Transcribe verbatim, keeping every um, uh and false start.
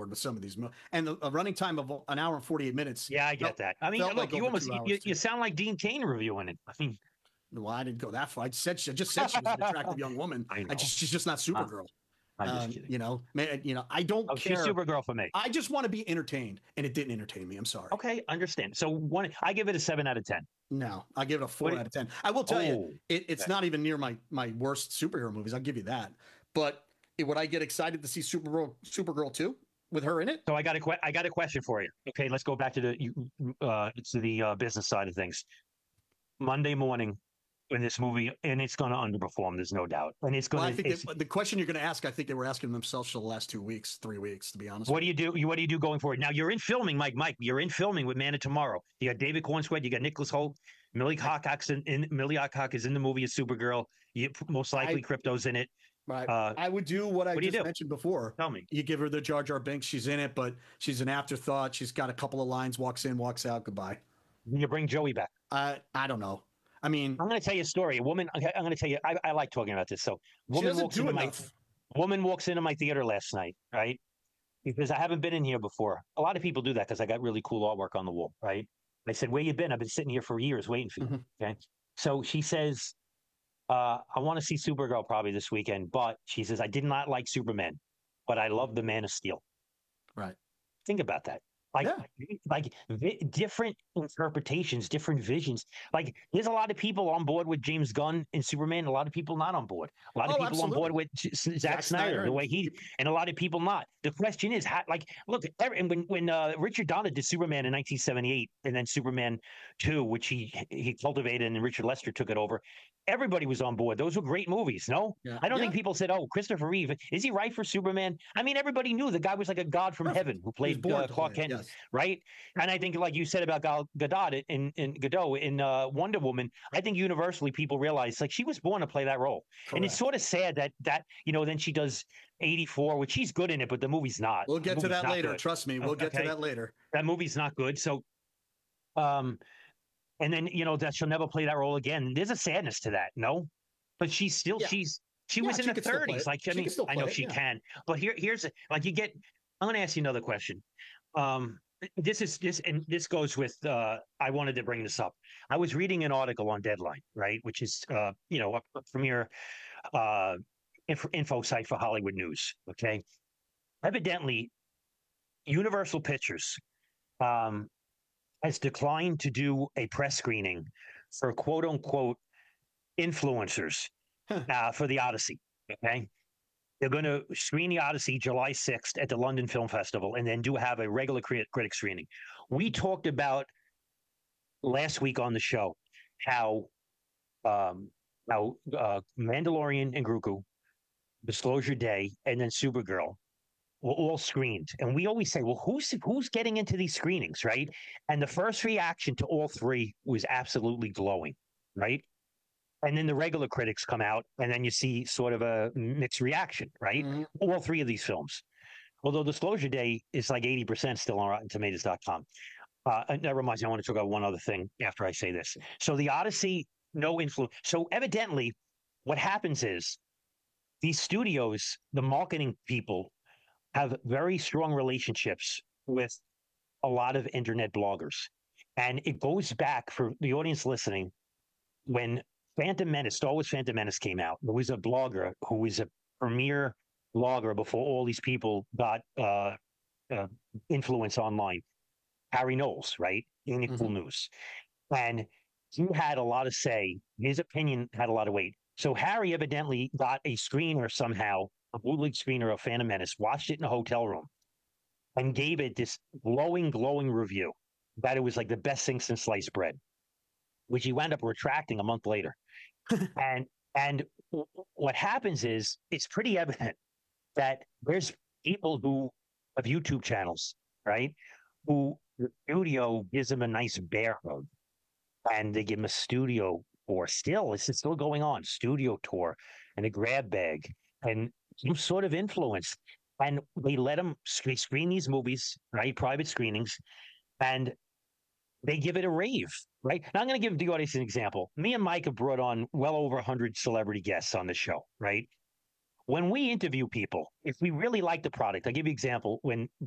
with some of these, mo- and the, a running time of an hour and forty-eight minutes. Yeah, I get felt, that. I mean, felt look, like you over almost two you, hours you too. sound like Dean Cain reviewing it. I mean, Well, I didn't go that far. I said she I just said she was an attractive young woman. I I know. just she's just not Uh, Supergirl. I'm just Um, kidding. you know, man, you know, I don't Oh, she's care. Supergirl for me. I just want to be entertained, and it didn't entertain me. I'm sorry. Okay, understand. So one, I give it a seven out of ten. No, I give it a What? four It, out of ten. I will tell you, oh, it, it's okay. not even near my my worst superhero movies. I'll give you that. But it, would I get excited to see Supergirl Supergirl two with her in it? So I got a que- I got a question for you. Okay, let's go back to the uh, to the uh, business side of things. Monday morning in this movie, and it's going to underperform. There's no doubt, and it's Well, I going to. think It's that the question you're going to ask, I think they were asking themselves for the last two weeks, three weeks, to be honest what with do you. you do? You what do you do going forward? Now you're in filming, Mike. Mike, you're in filming with Man of Tomorrow. You got David Cornsweet, you got Nicholas Holt, Millie I, Cockcock's in, in Millie Cock is in the movie as Supergirl. You, most likely, I, Crypto's in it. I, Uh, I would do what I what do you just do? mentioned before. Tell me. You give her the Jar Jar Binks. She's in it, but she's an afterthought. She's got a couple of lines. Walks in, walks out. Goodbye. You bring Joey back. I, I don't know. I mean, I'm going to tell you a story. A woman. I'm going to tell you. I, I like talking about this. So, a she woman doesn't walks do into my enough. woman walks into my theater last night, right? Because I haven't been in here before. A lot of people do that because I got really cool artwork on the wall, right? I said, "Where you been? I've been sitting here for years waiting for you." Mhm. Okay. So she says, uh, "I want to see Supergirl probably this weekend," but she says, "I did not like Superman, but I love the Man of Steel." Right. Think about that. Like, Yeah. like vi- different interpretations, different visions. Like, there's a lot of people on board with James Gunn and Superman. A lot of people not on board. A lot of Oh, people on board absolutely. with J- Zack Zack Snyder, Snyder the and way he, people, and a lot of people not. The question is, how, like, look, every- and when when uh, Richard Donner did Superman in nineteen seventy-eight, and then Superman two, which he he cultivated, and Richard Lester took it over. Everybody was on board. Those were great movies. No, yeah, I don't yeah, think people said, "Oh, Christopher Reeve, is he right for Superman?" I mean, everybody knew the guy was like a god from heaven perfect. who He was played born uh, to play Clark it. Kent, Yes. right? And I think, like you said about Gal Gadot in, in Godot in uh, Wonder Woman, I think universally people realize like she was born to play that role. And it's Correct. sort of sad that that you know then she does eighty-four, which she's good in it, but the movie's not. We'll The get to movie's that not later. good. Trust me. O- We'll get to Okay, that later. that movie's not good. So, um, and then you know that she'll never play that role again. There's a sadness to that, no? But she's still Yeah. she's she Yeah. was in She the could still play thirties. it. Like I She mean, could still I know play it. she Yeah. can, but here here's like you get. I'm going to ask you another question. Um, this is this and this goes with. Uh, I wanted to bring this up. I was reading an article on Deadline, right, which is uh, you know a, a premier uh, info, info site for Hollywood news. Okay, evidently, Universal Pictures um, has declined to do a press screening for quote unquote influencers Huh. uh, for the Odyssey. Okay. They're going to screen the Odyssey July sixth at the London Film Festival and then do have a regular crit- critic screening. We talked about last week on the show how um, how uh, Mandalorian and Grogu, Disclosure Day, and then Supergirl were all screened. And we always say, well, who's who's getting into these screenings, right? And the first reaction to all three was absolutely glowing, right? And then the regular critics come out, and then you see sort of a mixed reaction, right? Mhm. All three of these films. Although Disclosure Day is like eighty percent still on Rotten Tomatoes dot com. Uh, and that reminds me, I want to talk about one other thing after I say this. So the Odyssey, no influence. So evidently, what happens is these studios, the marketing people, have very strong relationships with a lot of internet bloggers. And it goes back for the audience listening when Phantom Menace, Star Wars Phantom Menace came out, there was a blogger who was a premier blogger before all these people got uh, uh, influence online. Harry Knowles, right? In Cool Mhm. News. And he had a lot of say. His opinion had a lot of weight. So Harry evidently got a screener somehow, a bootleg screener of Phantom Menace, watched it in a hotel room, and gave it this glowing, glowing review that it was like the best thing since sliced bread, which he wound up retracting a month later. And and what happens is it's pretty evident that there's people who have YouTube channels, right? Who the studio gives them a nice bear hug and they give them a studio tour. Still, this is still going on, studio tour and a grab bag and some sort of influence. And they let them sc- screen these movies, right? Private screenings, and they give it a rave, right? Now I'm going to give the audience an example. Me and Mike have brought on well over one hundred celebrity guests on the show, right? When we interview people, if we really like the product, I'll give you an example. When